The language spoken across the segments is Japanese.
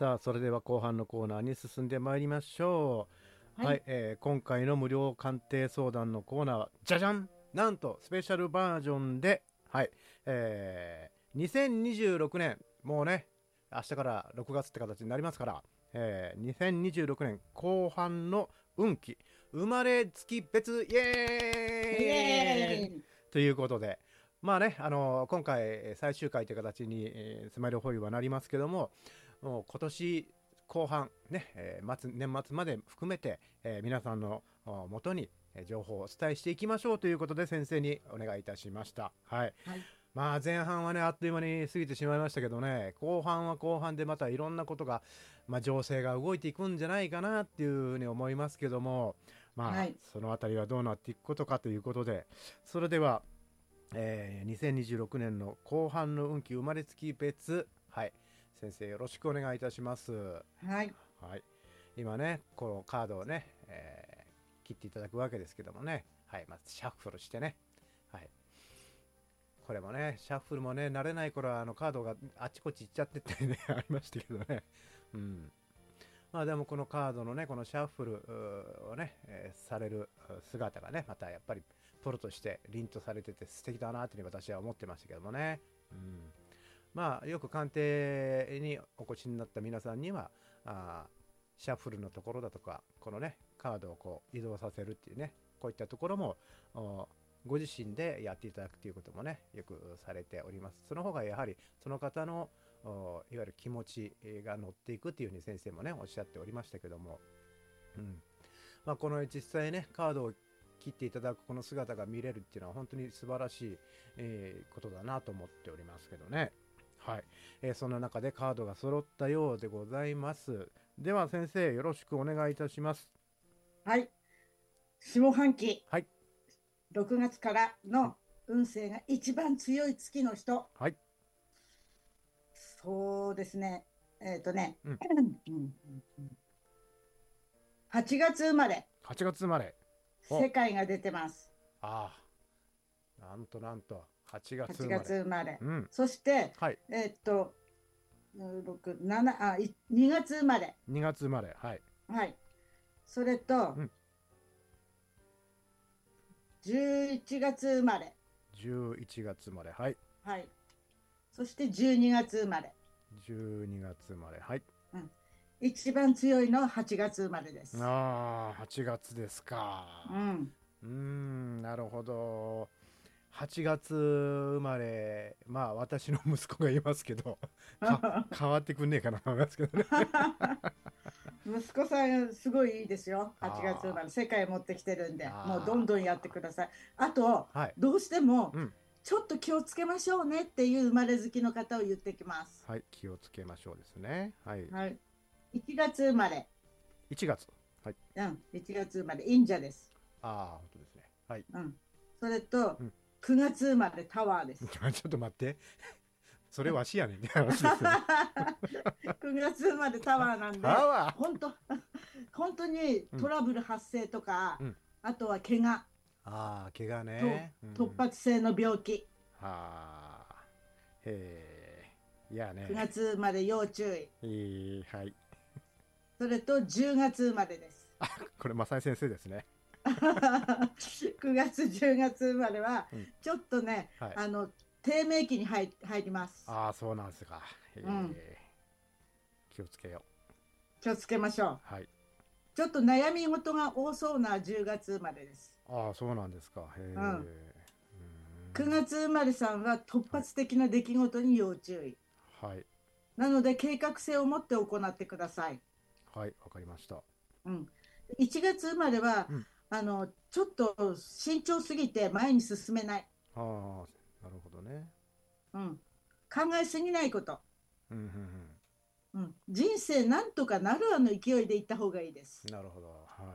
さあ、それでは後半のコーナーに進んでまいりましょう。はい、 はい。 今回の無料鑑定相談のコーナーは、じゃじゃん、なんとスペシャルバージョンで、はい、2026年、もうね、明日から6月って形になりますから、2026年後半の運気、生まれ月別イイエーイエーイ。 ということで、まあね、今回最終回という形に、スマイルホイールはなりますけども、もう今年後半ね、年末まで含めて、皆さんのもとに情報をお伝えしていきましょうということで先生にお願いいたしました。はい。 はい。 まあ前半はねあっという間に過ぎてしまいましたけどね、後半は後半でまたいろんなことが、情勢が動いていくんじゃないかなっていうふうに思いますけども、まあはい。 そのあたりはどうなっていくことかということで、それでは、2026年の後半の運気生まれつき別、はい、先生よろしくお願いいたします。ははい。 い、今ねこのカードをね、切っていただくわけですけどもね、はい、まずシャッフルしてね、はい、これもねシャッフルもね慣れない頃はカードがあっちこっち行っちゃってってねありましたけどね、うん、まあでもこのカードのねこのシャッフルをね、される姿がねまたやっぱりプロとして凛とされてて素敵だなというふうに私は思ってましたけどもね、うん、まあよく鑑定にお越しになった皆さんにはシャッフルのところだとかこのねカードをこう移動させるっていうね、こういったところもご自身でやっていただくということもねよくされております。その方がやはりその方のいわゆる気持ちが乗っていくっていうふうに先生もねおっしゃっておりましたけども、うん、まあ、この実際ねカードを切っていただくこの姿が見れるっていうのは本当に素晴らしい、ことだなと思っておりますけどね。はい、そんな中でカードが揃ったようでございます。では先生よろしくお願いいたします。 はい。下半期、 はい 6月からはいの運勢が一番強い月の人。 はい、 そうですね。えっ、とね、 うん、 8月生まれ、 8月生まれ。お、 世界が出てます。 ああ、なんとなんと8月 8 生まれ。 月生まれ。 うん、 そして、 はい、 えっ、と、6、7、2月生まれ。 2月生まれ。はい、 はい。それと、 うん、 11月生まれ。 11月生まれ。はい、 はい。そして12月生まれ。 12月生まれ。はい、 うん、一番強いのは8月生まれです。 ああ、8月ですか。 うん。 なるほど。8月生まれ、まあ私の息子がいますけど、変わってくんねえかなと思いますけどね。 息子さんすごいいいですよ。8月生あまれ。世界持ってきてるんあ、 で、もうどんどんやってくあださい。あと、 あ、はい、 どうしてもうん、 ちょっと気をつけましょうねっていう生まれ好きの方を言ってきます。 はい、気をつけましょうですね。はい、 はい。1月生まれ。 1月、はい、 うん。1月生まれ。忍者です。 ああ、本当ですね。はい、 うん。それと、 うん、 9月生まれタワーです。 ちょっと待って、それわしやねんって話ですよね。 9月生まれタワーなんで、 タワ本当、本当にー、うん、 トラブル発生とか、 うん、 あとは怪我ああ、怪我とね。うん、 突発性の病気、 はあ、へえ、いや 9 ね、 月生まれ要注意。 はい。 それと10月生まれです。 あ、これ、正井先生ですね。 9月、10月生まれは、 うん、 ちょっとね、 はい。 低迷期に入ります。 ああ、そうなんですか。 うん、 気をつけよ気をつけましょう。 う。はい。 ちょっと悩み事が多そうな10月生まれです。 ああ、そうなんですか。へうん、 え。 9月生まれさんは突はい。 発的な出来事に要注意。 はい。 なので計画性を持って行ってください。 はい。わかりました。 うん、1月生まれはうん。 ちょっと慎重すぎて前に進めない、 ああ、なるほどね。 うん、考えすぎないこと、 うん、うん、 うん、人生なんとかなるあの勢いでいった方がいいです。 うん。なるほど。はい。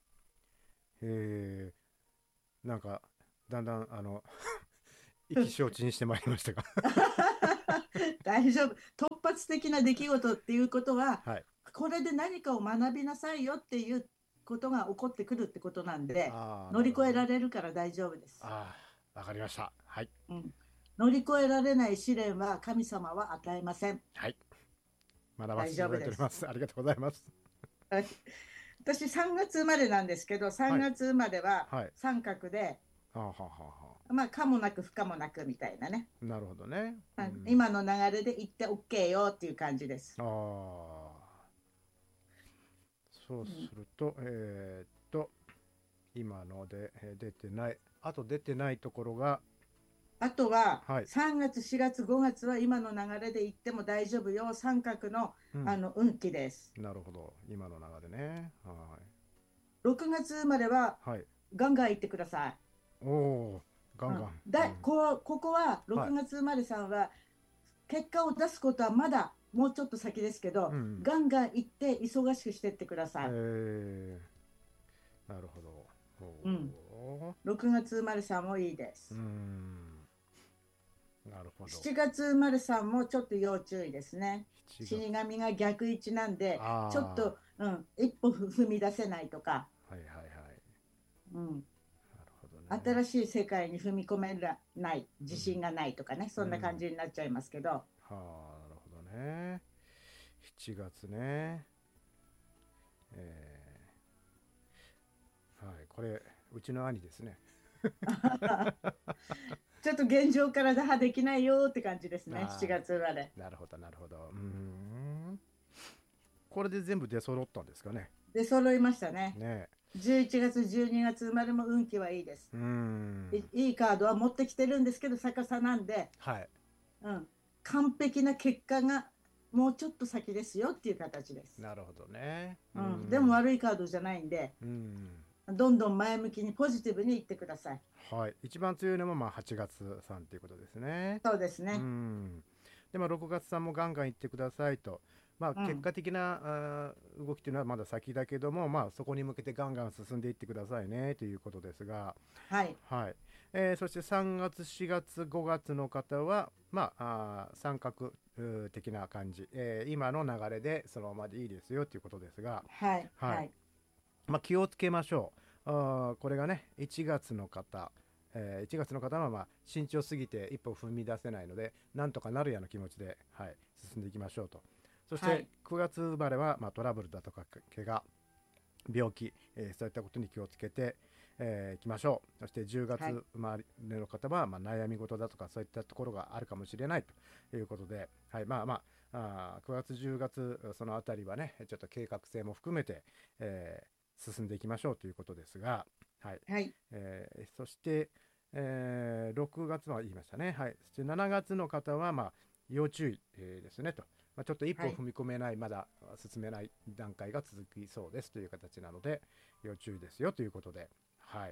へえ。なんか、だんだん、意気消沈してまいりましたが。 大丈夫。突発的な出来事っていうことは、 はい。 これで何かを学びなさいよっていうことが起こってくるってことなんで、 ああ、 乗り越えなるほどね。 られるから大丈夫です。 ああ、わかりました。はい。 うん、乗り越えられない試練は神様は与えません。 はい。 学ばせていただいております。ありがとうございます。 はい私3月生まれなんですけど、3月生まれははい。 三角で、 はあ、はあはあはまあ、可もなく不可もなくみたいなね。 あ、なるほどね。うん。 今の流れで言って OK よっていう感じです。 ああ、そううんすると、今ので、出てない。あと出てないところが、 あとははい。 3月、4月、5月は今の流れで言っても大丈夫よ。三角の、 うん。 運気です。 なるほど。今の流れね。は 6月生まれはい。はい。 ガンガン言ってください。 おお、ガンガン。うん。 ここは6 はい。 月生まれさんは結果を出すことはまだもうちょっと先ですけど、 うん。 ガンガン行って忙しくしてってください。 なるほど。 うん。 お 6月生まれさんもいいでうーす。 ん。なるほど。 7月生まれさんもちょっと要注意ですね。 7月。 死神が逆位置なんで、ちょっあと、一歩踏み出せないとか、 あ、はいはいはい。 うん、 なるほどね。 新しい世界に踏み込めない、 うん。 自信がないとかね、そんな感うん。 じになっちゃいますけど、 はあ、なるほどね。7月ね。えはい、これ、うちの兄ですね。 ちょっと現状から打破できないよって感じですね、7 あ月生まれ。 なるほど、なるほど。これで全部出揃ったんですかね。 で、揃いましたね。 ね 11月、12月生まれも運気はいいです。 え。 いいカードは持ってきてるんですけど、逆さなんで、 はい。 うん、完璧な結果がもうちょっと先ですよっていう形です。 なるほどね。 でも悪いカードじゃないんで、 うん。 どんどん前向きにポジティブにいってください。 はい。一番強いのもまあ8月さんっていうことですね。 そうですうね。 ん。で、まあ6月さんもガンガン行ってくださいと。まあ結うん。 果的な動きというのはまだ先だけども、まあそこに向けてガンガン進んでいってくださいねということですが、 はい。 はい。そして3月、4月、5月の方は、まあ、三角的な感じ、今の流れでそのままでいいですよということですが、 はい。 はい。 はい。 まあ、気をつけましょう。これがね、1月の方、1月の方はまあ慎重すぎて一歩踏み出せないので、なんとかなるやの気持ちで、はい、進んでいきましょうと。そしてはい。 9月生まれは、まあ、トラブルだとか怪我、病気、そういったことに気をつけていきましょう。そして10 はい。 月生まれの方は、まあ、悩み事だとかそういったところがあるかもしれないということで、はい、まあまあ、9月10月そのあたりはねちょっと計画性も含めて、進んでいきましょうということですが、はい、 はい。 そして、6月は言いましたね。はい、そして7月の方は、まあ、要注意、ですねと。まあ、ちょっと一はい。 歩踏み込めない、まだ進めない段階が続きそうですという形なので、要注意ですよということで、はい。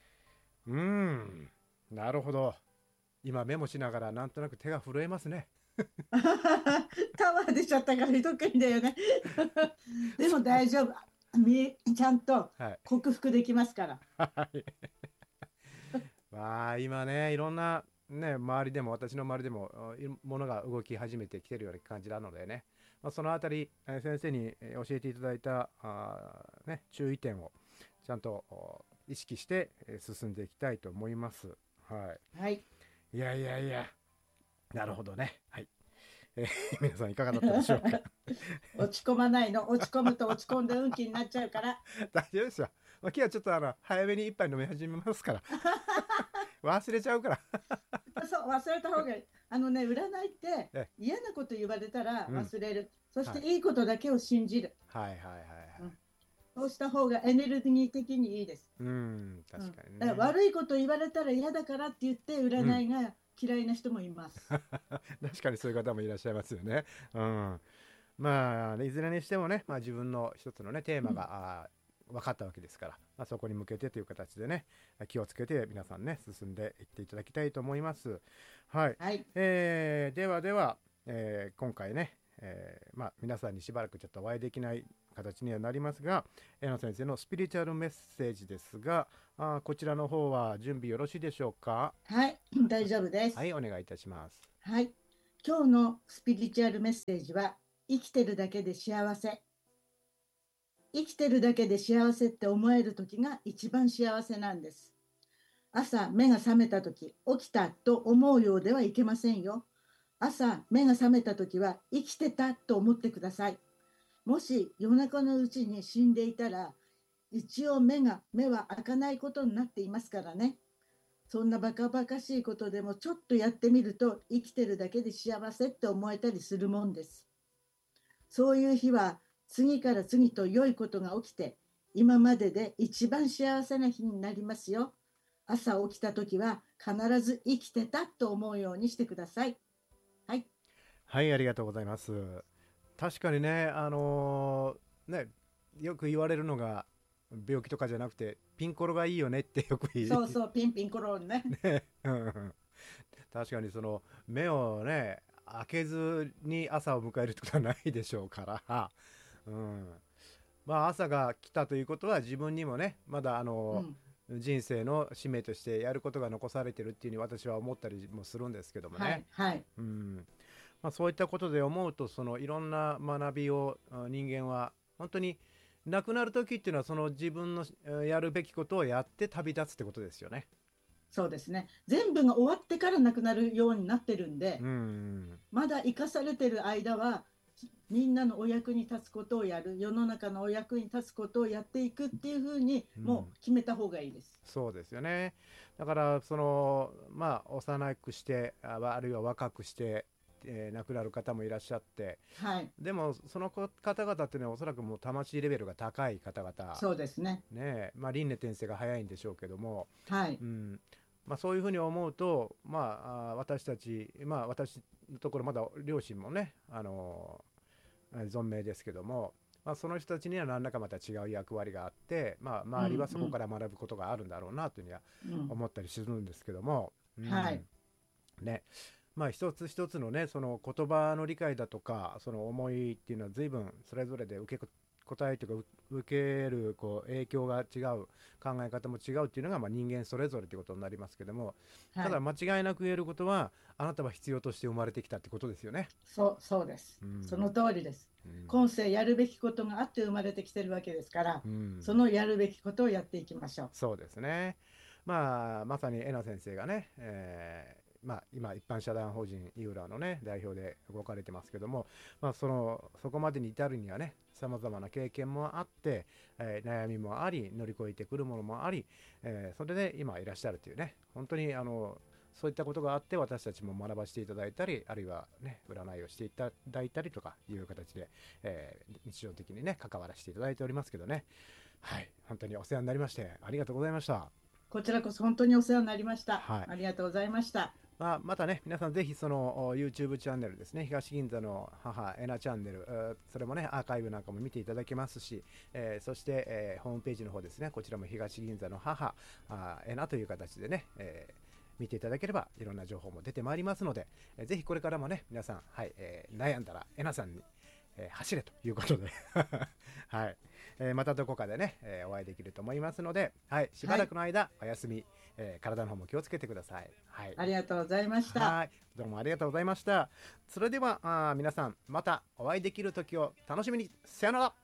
なるほど。今メモしながらなんとなく手が震えますね。 タワー出ちゃったから特にだよね。でも大丈夫。ちゃんとはい。 克服できますから。 はい。わあ、今ね、いろんな、ね、周りでも、私の周りでも、ものが動き始めてきてるような感じなのでね、まあ、そのあたり、先生に教えていただいたね、注意点をちゃんと意識して、進んでいきたいと思います。ははい。 い。いやいやいや、なるほどね。はい。皆さんいかがだったでしょうか。 落ち込まないの。落ち込むと落ち込んで運気になっちゃうから。 大丈夫ですよ。まあ、今日はちょっと早めに一杯飲み始めますから。忘れちゃうから。 そう、忘れた方がいい。占いってえ、 嫌なこと言われたらうん。 忘れる。そしはい。 ていいことだけを信じる。 はいはいはいはい。 うん、そうした方がエネルギー的にいいです。 確かにだからね。 悪いこと言われたら嫌だからって言ってうん。 占いが嫌いな人もいます。 確かにそういう方もいらっしゃいますよね。うん。まあ、いずれにしてもね、まあ自分の一つのね、テーマが、分かったわけですから、まあ、そこに向けてという形でね、気をつけて皆さんね、進んでいっていただきたいと思います。はい。 はい。 ではでは、今回ね、まあ皆さんにしばらくちょっとお会いできない形にはなりますが、江野先生のスピリチュアルメッセージですが、こちらの方は準備よろしいでしょうか。 はい。大丈夫です。 はい、お願いいたします。 はい。今日のスピリチュアルメッセージは、生きてるだけで幸せ。生きてるだけで幸せって思える時が一番幸せなんです。朝目が覚めた時、起きたと思うようではいけませんよ。 朝目が覚めた時は生きてたと思ってください。もし夜中のうちに死んでいたら、一応目は開かないことになっていますからね。そんなバカバカしいことでもちょっとやってみると、生きてるだけで幸せって思えたりするもんです。そういう日は次から次と良いことが起きて、今までで一番幸せな日になりますよ。朝起きた時は必ず生きてたと思うようにしてください。はい。 はい、ありがとうございます。確かにね、ね、よく言われるのが、病気とかじゃなくて、ピンコロがいいよねってよく言う。 そうそう、ピンピンコロンね。 ね、うんうん、確かにその目をね、開けずに朝を迎えるってことはないでしょうから、うん、まあ朝が来たということは自分にもね、まだうん。 人生の使命としてやることが残されてるっていうふうに私は思ったりもするんですけどもね。 はい、はい。 うん、まあ、そういったことで思うと、そのいろんな学びを人間は本当に亡くなる時っていうのはその自分のやるべきことをやって旅立つってことですよね。 そうですね。全部が終わってから亡くなるようになってるんで、 うん、 まだ生かされてる間は、みんなのお役に立つことをやる、世の中のお役に立つことをやっていくっていうふうに、 うん、 もう決めた方がいいです。 そうですよね。だからそのまあ幼くしてあるいは若くして、亡くなる方もいらっしゃって、 はい。 でもその方々っていうのはおそらくもう魂レベルが高い方々 そうですね。 ね、まあ輪廻転生が早いんでしょうけども、 はい。 うん、まあ、そういうふうに思うと、まあ、私たち、まあ、私のところまだ両親もね、存命ですけども、まあ、その人たちには何らかまた違う役割があって、まあ、 うん、 周りはそこうん、 から学ぶことがあるんだろうなというふうにはうん。 思ったりするんですけども、うん、 はい。 ね、まあ一つ一つのね、その言葉の理解だとかその思いっていうのは随分それぞれで受け答えというか受けるこう影響が違う、考え方も違うっていうのがまあ人間それぞれということになりますけども、たはい。 だ間違いなく言えることは、あなたは必要として生まれてきたってことですよね。 そうです。 うん、 その通りです。 うん、 今世やるべきことがあって生まれてきてるわけですから、 うん、 そのやるべきことをやっていきましょう。 そうですね。まあまさにえな先生がね、まあ、今一般社団法人イウラのね代表で動かれてますけども、まあ、そこまでに至るにはね、さまざまな経験もあって、悩みもあり乗り越えてくるものもあり、それで今いらっしゃるというね、本当にそういったことがあって私たちも学ばせていただいたり、あるいはね占いをしていただいたりとかいう形で、日常的にね関わらせていただいておりますけどね。はい、本当にお世話になりましてありがとうございました。 こちらこそ本当にお世話になりました。 はい、 ありがとうございました。 まあ、またね、皆さんぜひその YouTube チャンネルですね、東銀座の母エナチャンネル、それもね、アーカイブなんかも見ていただけますし、そして、ホームページの方ですね、こちらも東銀座の母エナという形でね、見ていただければいろんな情報も出てまいりますので、ぜひこれからもね、皆さん、はい、悩んだらエナさんに、走れということで、はい、またどこかでね、お会いできると思いますので、はい、しばはい。 らくの間お休み、体の方も気をつけてください。はい。 ありがとうございました。 はい。どうもありがとうございました。それでは皆さんまたお会いできる時を楽しみに。さよなら。